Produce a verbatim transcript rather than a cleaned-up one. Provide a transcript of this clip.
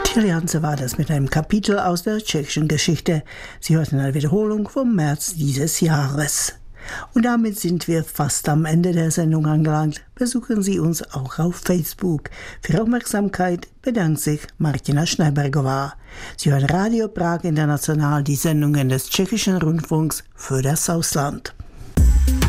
Tiliance war das mit einem Kapitel aus der tschechischen Geschichte. Sie hörten eine Wiederholung vom März dieses Jahres. Und damit sind wir fast am Ende der Sendung angelangt. Besuchen Sie uns auch auf Facebook. Für Ihre Aufmerksamkeit bedankt sich Martina Schneibergová. Sie hören Radio Prag International, die Sendungen des tschechischen Rundfunks für das Ausland.